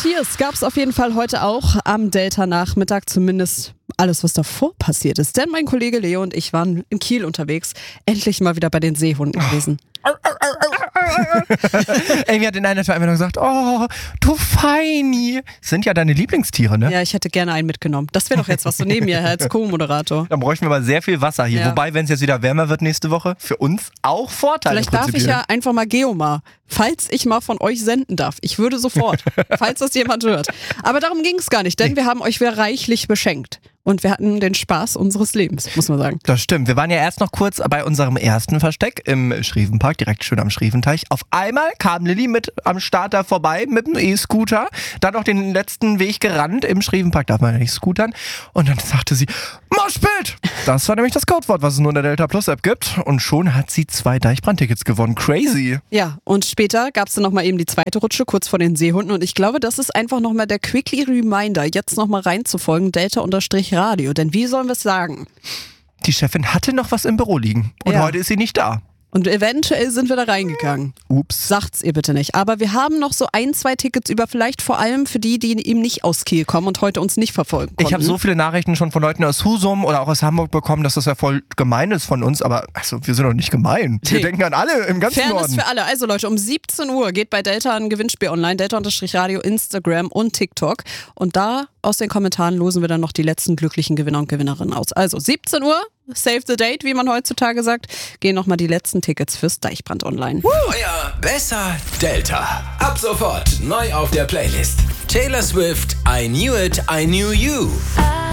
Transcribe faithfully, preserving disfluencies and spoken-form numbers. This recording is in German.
Tiers gab es auf jeden Fall heute auch am Delta-Nachmittag, zumindest alles, was davor passiert ist. Denn mein Kollege Leo und ich waren in Kiel unterwegs, endlich mal wieder bei den Seehunden gewesen. Amy hat in einer Vereinbarung gesagt, oh, du Feini. Sind ja deine Lieblingstiere, ne? Ja, ich hätte gerne einen mitgenommen. Das wäre doch jetzt was so neben mir als Co-Moderator. Dann bräuchten wir mal sehr viel Wasser hier. Ja. Wobei, wenn es jetzt wieder wärmer wird nächste Woche, für uns auch Vorteile. Vielleicht darf ich ja einfach mal Geomar, falls ich mal von euch senden darf. Ich würde sofort, falls das jemand hört. Aber darum ging es gar nicht, denn wir haben euch wieder reichlich beschenkt. Und wir hatten den Spaß unseres Lebens, muss man sagen. Das stimmt. Wir waren ja erst noch kurz bei unserem ersten Versteck im Schriefenpark, direkt schön am Schriefenteich. Auf einmal kam Lilly mit am Start da vorbei mit dem E-Scooter. Dann noch den letzten Weg gerannt. Im Schriefenpark darf man ja nicht scootern. Und dann sagte sie, Moshpit! Das war nämlich das Codewort, was es nur in der Delta Plus App gibt. Und schon hat sie zwei Deichbrandtickets gewonnen. Crazy. Ja, und später gab es dann nochmal eben die zweite Rutsche, kurz vor den Seehunden. Und ich glaube, das ist einfach nochmal der Quickly Reminder, jetzt nochmal reinzufolgen, Delta-Radio. Denn wie sollen wir es sagen? Die Chefin hatte noch was im Büro liegen. Und Ja. heute ist sie nicht da. Und eventuell sind wir da reingegangen. Ups. Sagt's ihr bitte nicht. Aber wir haben noch so ein, zwei Tickets über, vielleicht vor allem für die, die eben nicht aus Kiel kommen und heute uns nicht verfolgen konnten. Ich habe so viele Nachrichten schon von Leuten aus Husum oder auch aus Hamburg bekommen, dass das ja voll gemein ist von uns. Aber also, wir sind doch nicht gemein. Wir Nee. denken an alle im ganzen Fairness Norden. für alle. Also Leute, um siebzehn Uhr geht bei Delta ein Gewinnspiel online. Delta-Radio, Instagram und TikTok. Und da aus den Kommentaren losen wir dann noch die letzten glücklichen Gewinner und Gewinnerinnen aus. Also siebzehn Uhr, save the date, wie man heutzutage sagt. Gehen nochmal die letzten Tickets fürs Deichbrand online. Euer besser Delta. Ab sofort neu auf der Playlist. Taylor Swift, I Knew It, I Knew You.